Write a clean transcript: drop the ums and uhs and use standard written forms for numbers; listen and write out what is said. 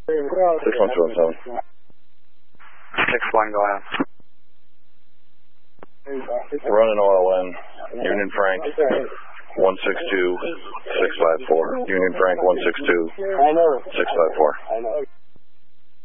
6117. 6-1, go ahead. Running oil in. Union Frank 162654. Union Frank 162654.